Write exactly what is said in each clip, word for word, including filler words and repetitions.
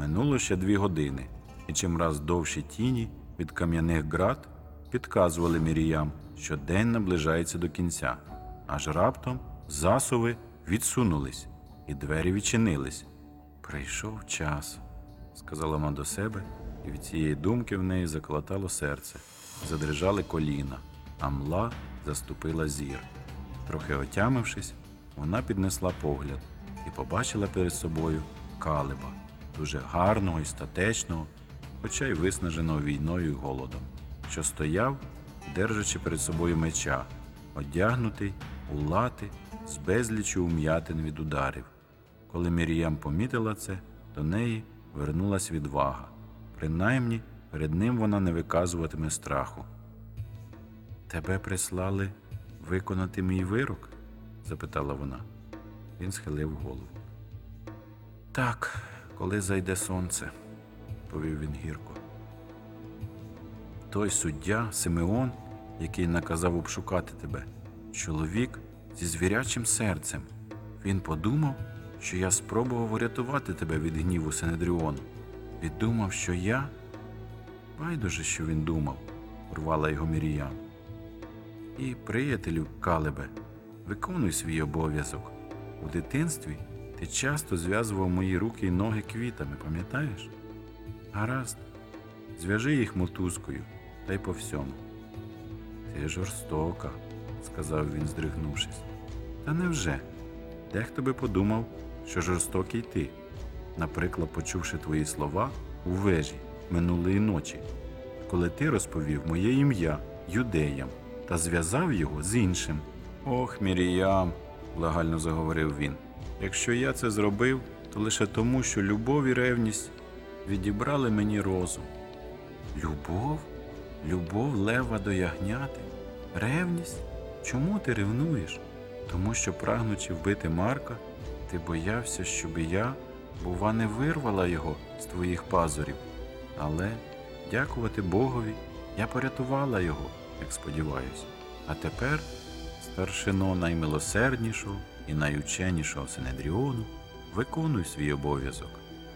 Минуло ще дві години, і чимраз довші тіні від кам'яних град підказували Міріям, що день наближається до кінця. Аж раптом засуви відсунулись, і двері відчинились. «Прийшов час», – сказала вона до себе, і від цієї думки в неї заколотало серце. Задрижали коліна, а мла заступила зір. Трохи отямившись, вона піднесла погляд і побачила перед собою Калеба, дуже гарного і статечного, хоча й виснаженого війною і голодом, що стояв, держачи перед собою меча, одягнутий у лати з безліччю ум'ятин від ударів. Коли Міріям помітила це, до неї вернулась відвага. Принаймні, перед ним вона не виказуватиме страху. «Тебе прислали виконати мій вирок?» – запитала вона. Він схилив голову. «Так, коли зайде сонце», – повів він гірко. «Той суддя, Симеон, який наказав обшукати тебе, чоловік зі звірячим серцем. Він подумав, що я спробував врятувати тебе від гніву Синедріону. Він думав, що я...» «Байдуже, що він думав», – урвала його Міріям. «І, приятелю Калебе, виконуй свій обов'язок. У дитинстві ти часто зв'язував мої руки й ноги квітами, пам'ятаєш? Гаразд, зв'яжи їх мотузкою, та й по всьому». «Ти жорстока», – сказав він, здригнувшись. «Та невже? Дехто би подумав, що жорстокий ти, наприклад, почувши твої слова у вежі минулої ночі, коли ти розповів моє ім'я юдеям та зв'язав його з іншим». «Ох, Міріям», – благально заговорив він, – «якщо я це зробив, то лише тому, що любов і ревність відібрали мені розум». «Любов? Любов лева до ягняти? Ревність? Чому ти ревнуєш? Тому що, прагнучи вбити Марка, ти боявся, щоб я, бува, не вирвала його з твоїх пазурів. Але, дякувати Богові, я порятувала його, як сподіваюся. А тепер, старшино наймилосерднішого і найученішого Синедріону, виконуй свій обов'язок».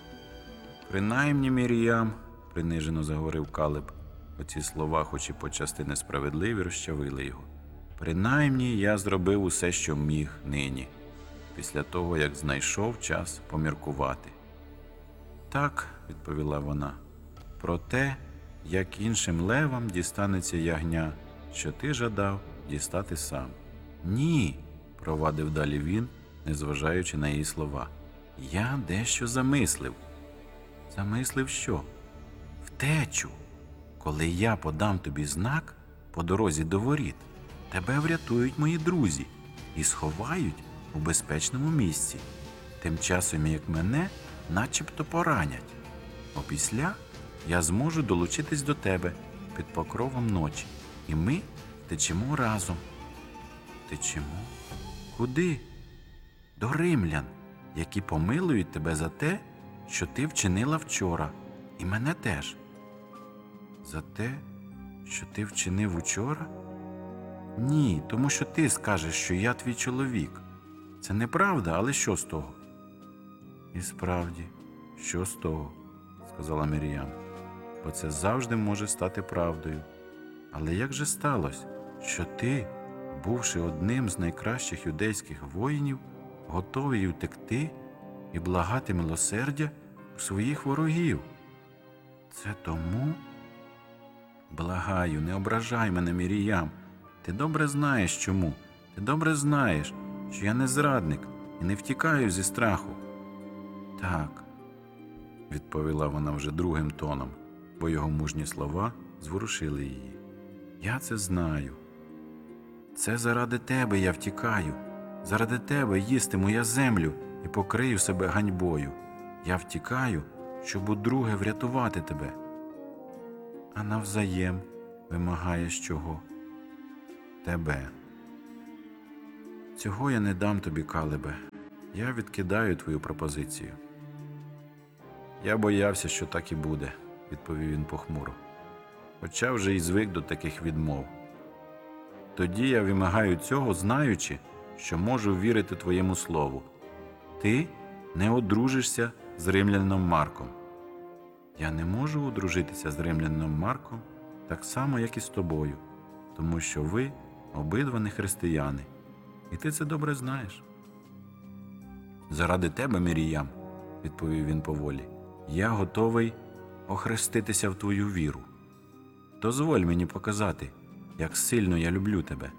«Принаймні, Міріям», – принижено заговорив Калеб, оці слова, хоч і почасти несправедливі, розчавили його. «Принаймні, я зробив усе, що міг нині, після того, як знайшов час поміркувати». «Так», – відповіла вона, – «про те, як іншим левам дістанеться ягня, що ти жадав дістати сам». «Ні», – провадив далі він, незважаючи на її слова, – «я дещо замислив». «Замислив що?» «Втечу. Коли я подам тобі знак по дорозі до воріт, тебе врятують мої друзі і сховають у безпечному місці, тим часом як мене начебто поранять. Опісля я зможу долучитись до тебе під покровом ночі, і ми втечемо разом». «Втечемо? Куди?» «До римлян, які помилують тебе за те, що ти вчинила вчора, і мене теж». «За те, що ти вчинив учора?» «Ні, тому що ти скажеш, що я твій чоловік. Це неправда, але що з того?» «І справді, що з того?» – сказала Міріям. «Бо це завжди може стати правдою. Але як же сталося, що ти, бувши одним з найкращих юдейських воїнів, готовий утекти і благати милосердя у своїх ворогів?» «Це тому...» «Благаю, не ображай мене, Міріям. Ти добре знаєш чому. Ти добре знаєш, що я не зрадник і не втікаю зі страху». «Так», – відповіла вона вже другим тоном, бо його мужні слова зворушили її. «Я це знаю. Це заради тебе я втікаю. Заради тебе їстиму я землю і покрию себе ганьбою. Я втікаю, щоб удруге врятувати тебе». «А навзаєм вимагаєш чого?» «Тебе». «Цього я не дам тобі, Калебе. Я відкидаю твою пропозицію». «Я боявся, що так і буде», – відповів він похмуро. «Хоча вже й звик до таких відмов. Тоді я вимагаю цього, знаючи, що можу вірити твоєму слову. Ти не одружишся з римлянином Марком. Я не можу одружитися з римлянином Марком так само, як і з тобою, тому що ви обидва не християни, і ти це добре знаєш. Заради тебе, Міріям, відповів він поволі, я готовий охреститися в твою віру. Дозволь мені показати, як сильно я люблю тебе.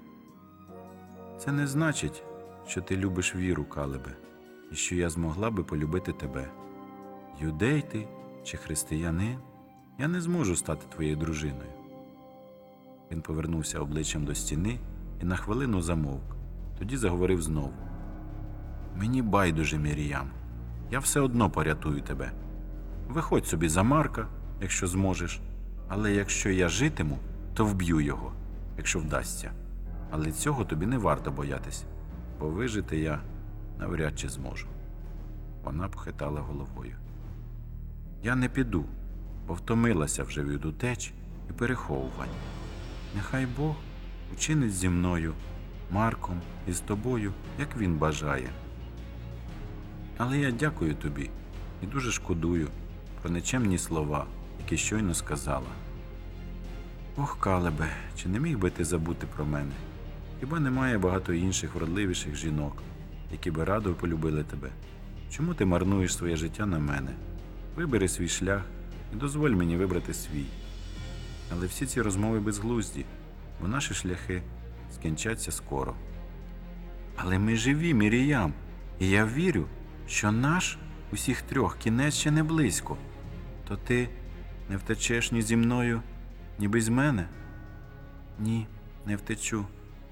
Це не значить, що ти любиш віру, Калебе, і що я змогла би полюбити тебе. Юдей ти чи християнин, я не зможу стати твоєю дружиною. Він повернувся обличчям до стіни і на хвилину замовк. Тоді заговорив знову. Мені байдуже, Міріям, я все одно порятую тебе. Виходь собі за Марка, якщо зможеш, але якщо я житиму, то вб'ю його, якщо вдасться. Але цього тобі не варто боятись, бо вижити я навряд чи зможу. Вона похитала головою. Я не піду, бо втомилася вже від утеч і переховувань. Нехай Бог учинить зі мною, Марком і з тобою, як він бажає. Але я дякую тобі і дуже шкодую про нечемні слова, які щойно сказала. Ох, Калебе, чи не міг би ти забути про мене? Хіба немає багато інших вродливіших жінок, які би радо полюбили тебе? Чому ти марнуєш своє життя на мене? Вибери свій шлях і дозволь мені вибрати свій. Але всі ці розмови безглузді, бо наші шляхи скінчаться скоро. Але ми живі, Міріям, і я вірю, що наш усіх трьох кінець ще не близько. То ти не втечеш ні зі мною, ні без мене? Ні, не втечу.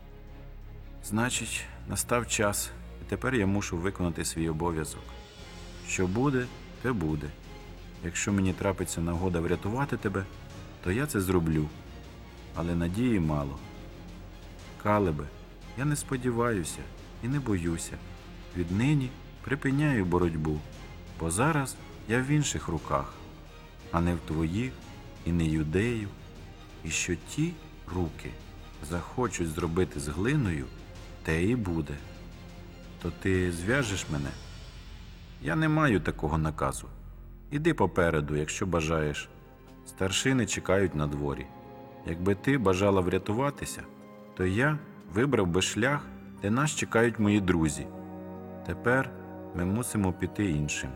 Значить, настав час, і тепер я мушу виконати свій обов'язок. Що буде, те буде. Якщо мені трапиться нагода врятувати тебе, то я це зроблю. Але надії мало. Калебе, я не сподіваюся і не боюся. Віднині припиняю боротьбу, бо зараз я в інших руках, а не в твоїх і не юдеїв. І що ті руки захочуть зробити з глиною, те і буде. То ти зв'яжеш мене? Я не маю такого наказу. Іди попереду, якщо бажаєш. Старшини чекають на дворі. Якби ти бажала врятуватися, то я вибрав би шлях, де нас чекають мої друзі. Тепер ми мусимо піти іншим.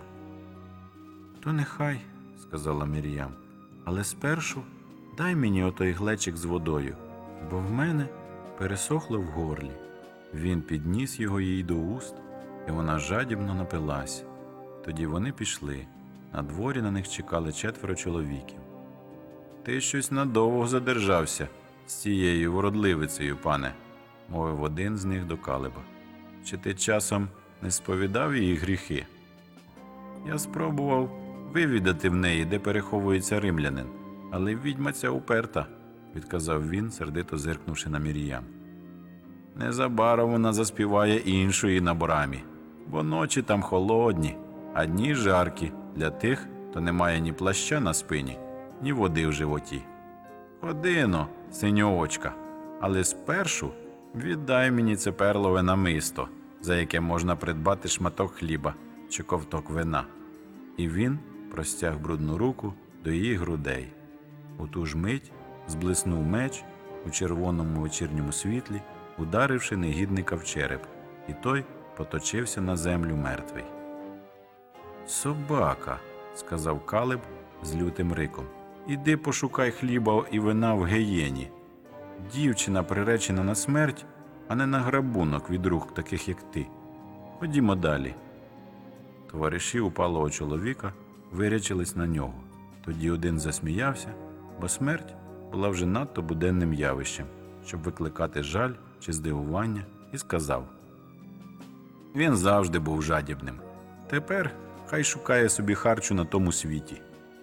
То нехай, сказала Міріям, але спершу дай мені отой глечик з водою, бо в мене пересохло в горлі. Він підніс його їй до уст, і вона жадібно напилась. Тоді вони пішли. На дворі на них чекали четверо чоловіків. Ти щось надовго задержався з цією вродливицею, пане, мовив один з них до Калеба. Чи ти часом не сповідав її гріхи? Я спробував вивідати в неї, де переховується римлянин, але відьма ця уперта, відказав він, сердито зиркнувши на Міріям. Незабаром вона заспіває іншої на брамі, бо ночі там холодні, а дні жаркі для тих, хто не має ні плаща на спині, ні води в животі. Ходино, синьоочка, але спершу віддай мені це перлове намисто, за яке можна придбати шматок хліба чи ковток вина. І він простяг брудну руку до її грудей. У ту ж мить зблиснув меч у червоному вечірньому світлі, ударивши негідника в череп, і той поточився на землю мертвий. «Собака!» – сказав Калеб з лютим риком. «Іди пошукай хліба і вина в гієні. Дівчина приречена на смерть, а не на грабунок від рук таких, як ти. Ходімо далі». Товариші упалого чоловіка вирячились на нього. Тоді один засміявся, бо смерть була вже надто буденним явищем, щоб викликати жаль чи здивування, і сказав: «Він завжди був жадібним. Тепер хай шукає собі харчу на тому світі».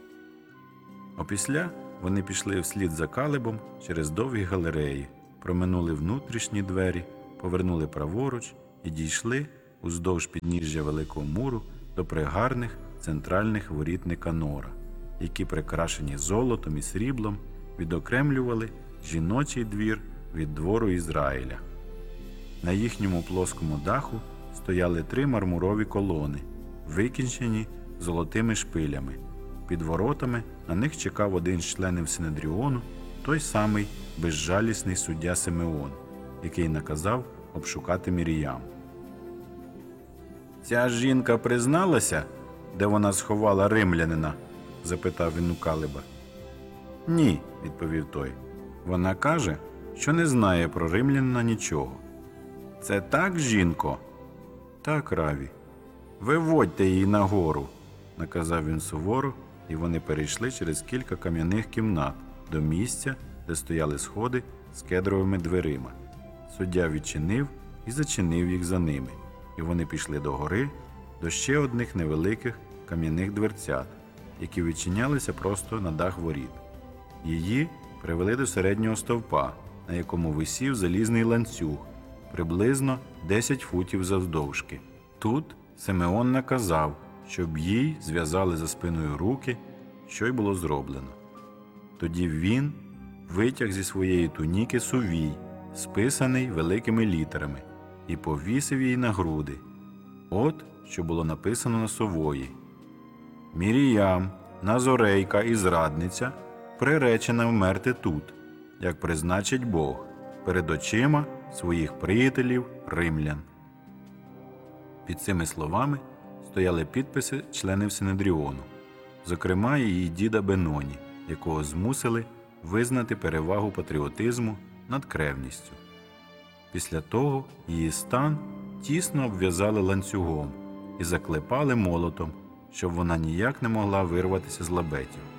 Опісля вони пішли вслід за Калебом через довгі галереї, проминули внутрішні двері, повернули праворуч і дійшли уздовж підніжжя Великого муру до пригарних центральних воріт Никанора, які, прикрашені золотом і сріблом, відокремлювали жіночий двір від двору Ізраїля. На їхньому плоскому даху стояли три мармурові колони, викінчені золотими шпилями, Під воротами на них чекав один з членів Синедріону, той самий безжалісний суддя Симеон, який наказав обшукати Міріям. «Ця жінка призналася, де вона сховала римлянина?» – запитав він у Калеба. «Ні», – відповів той. «Вона каже, що не знає про римлянина нічого». «Це так, жінко?» «Так, Раві». «Виводьте її нагору», – наказав він суворо, і вони перейшли через кілька кам'яних кімнат до місця, де стояли сходи з кедровими дверима. Суддя відчинив і зачинив їх за ними, і вони пішли до гори, до ще одних невеликих кам'яних дверцят, які відчинялися просто на дах воріт. Її привели до середнього стовпа, на якому висів залізний ланцюг, приблизно десять футів завдовжки. Тут Симеон наказав, щоб їй зв'язали за спиною руки, що й було зроблено. Тоді він витяг зі своєї туніки сувій, списаний великими літерами, і повісив її на груди. От що було написано на сувої: «Міріям, назорейка і зрадниця, приречена вмерти тут, як призначить Бог, перед очима своїх приятелів римлян». Під цими словами стояли підписи членів Синедріону, зокрема її діда Беноні, якого змусили визнати перевагу патріотизму над кревністю. Після того її стан тісно обв'язали ланцюгом і заклепали молотом, щоб вона ніяк не могла вирватися з лабетів.